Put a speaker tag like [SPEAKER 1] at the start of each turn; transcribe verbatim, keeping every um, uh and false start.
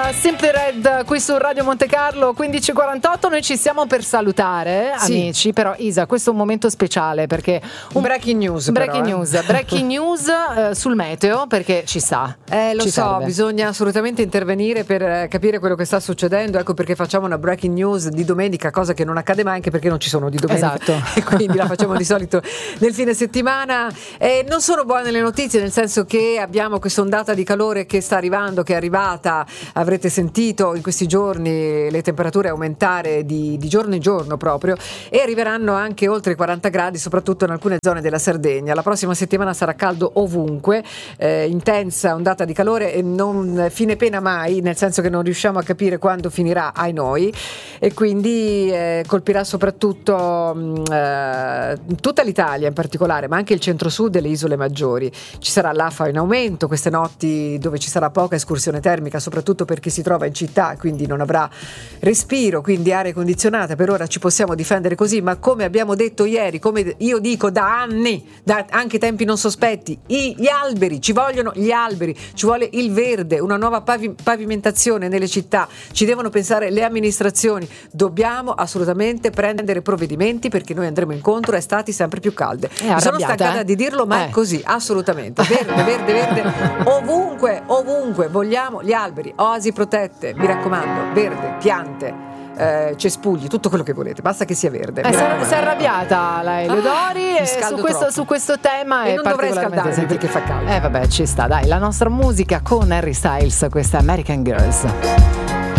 [SPEAKER 1] Simply Red qui su Radio Monte Carlo quindici e quarantotto. Noi ci stiamo per salutare, sì, amici, però Isa, questo è un momento speciale perché un
[SPEAKER 2] breaking news
[SPEAKER 1] breaking
[SPEAKER 2] però,
[SPEAKER 1] news
[SPEAKER 2] eh.
[SPEAKER 1] breaking news eh, sul meteo, perché ci sta.
[SPEAKER 2] Eh, lo
[SPEAKER 1] ci
[SPEAKER 2] so,
[SPEAKER 1] serve.
[SPEAKER 2] Bisogna assolutamente intervenire per capire quello che sta succedendo. Ecco perché facciamo una breaking news di domenica, cosa che non accade mai anche perché non ci sono di domenica.
[SPEAKER 1] Esatto.
[SPEAKER 2] E quindi la facciamo di solito nel fine settimana. Eh, non sono buone le notizie, nel senso che abbiamo questa ondata di calore che sta arrivando, che è arrivata. Avrete sentito in questi giorni le temperature aumentare di, di giorno in giorno proprio, e arriveranno anche oltre i quaranta gradi, soprattutto in alcune zone della Sardegna. La prossima settimana sarà caldo ovunque, eh, intensa ondata di calore e non fine pena mai, nel senso che non riusciamo a capire quando finirà, ai noi, e quindi eh, colpirà soprattutto mh, eh, tutta l'Italia in particolare, ma anche il centro-sud e le isole maggiori. Ci sarà l'A F A in aumento, queste notti dove ci sarà poca escursione termica, soprattutto per chi si trova in città, quindi non avrà respiro, quindi aria condizionata. Per ora ci possiamo difendere così, ma come abbiamo detto ieri, come io dico da anni, da anche tempi non sospetti, i, gli alberi, ci vogliono gli alberi, ci vuole il verde, una nuova pavi, pavimentazione nelle città, ci devono pensare le amministrazioni, dobbiamo assolutamente prendere provvedimenti perché noi andremo incontro a estati sempre più calde. Mi sono stancata eh? di dirlo, ma eh. è così, assolutamente, verde, verde, verde, ovunque, ovunque, vogliamo gli alberi, oasi protette, mi raccomando, verde, piante, eh, cespugli, tutto quello che volete, basta che sia verde.
[SPEAKER 1] Eh, si è arrabbiata la Eleodori ah, su, questo, su questo tema
[SPEAKER 2] e
[SPEAKER 1] è
[SPEAKER 2] non dovrei scaldarmi perché fa caldo.
[SPEAKER 1] Eh vabbè, ci sta, dai, la nostra musica con Harry Styles, questa American Girls.